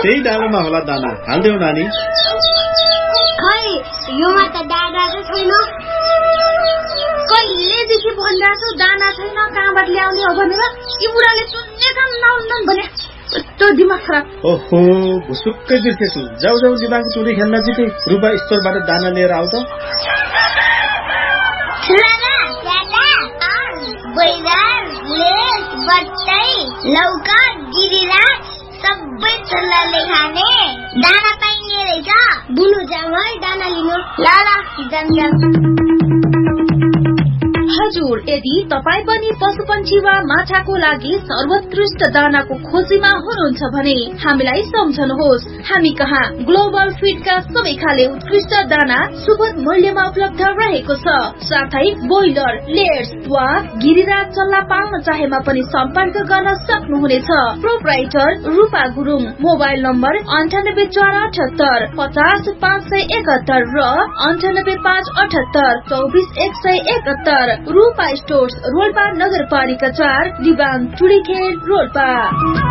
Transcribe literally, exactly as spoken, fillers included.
त्यही डालोमा होला दाना, हाल्देऊ नानी। खै योमा त दाना चाहिँ छैन। कहिलेदेखि भनिरहेको छु दाना छैन, कहाँबाट ल्याउने हो भनेर। यी बुढाले सुन्ने नहुन् भने त्यो दिमाग खराब। ओहो भुसुक्कै बिर्सेछु। जाऊ जाऊ दिमाग चुरी खेल्न जिते रुपा स्टोरबाट दाना लिएर आऊ त। लौका गिरिरा सबै चल्लाले खाने दाना पाइने रहेछ। बुनु जाम है दाना लिनु। ल ल जाम जाम। हजुर, यदि तपाईँ पनि पशुपन्छी वा माछाको लागि सर्वोत्कृष्ट दानाको खोजीमा हुनुहुन्छ भने हामीलाई सम्झनुहोस्। हामी कहाँ ग्लोबल फिडका सबै खाले उत्कृष्ट दाना सुपथ मूल्यमा उपलब्ध रहेको छ। साथै ब्रोइलर, लेयर्स वा गिरिरा चल्ला पाल्न चाहेमा पनि सम्पर्क गर्न सक्नुहुनेछ। प्रोप्राइटर रूपा गुरुङ। मोबाइल नम्बर अन्ठानब्बे चार अठहत्तर पचास पाँच सय एकहत्तर र अन्ठानब्बे पाँच अठहत्तर चौबिस एक सय एकहत्तर। रूपा स्टोर्स, रोल्पा नगरपालिका चार, दिवाङ टुडीखेल, रोल्पा।